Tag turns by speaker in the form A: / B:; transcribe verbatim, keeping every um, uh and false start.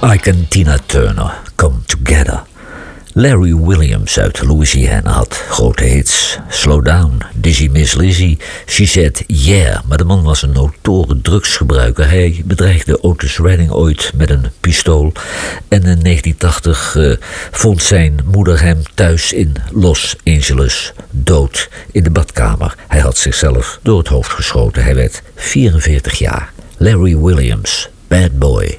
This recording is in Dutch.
A: Ike en Tina Turner, Come Together. Larry Williams uit Louisiana had grote hits. Slow Down, Dizzy Miss Lizzy, She Said Yeah. Maar de man was een notoire drugsgebruiker. Hij bedreigde Otis Redding ooit met een pistool. En in negentien tachtig uh, vond zijn moeder hem thuis in Los Angeles dood in de badkamer. Hij had zichzelf door het hoofd geschoten. Hij werd vierenveertig jaar. Larry Williams, Bad Boy.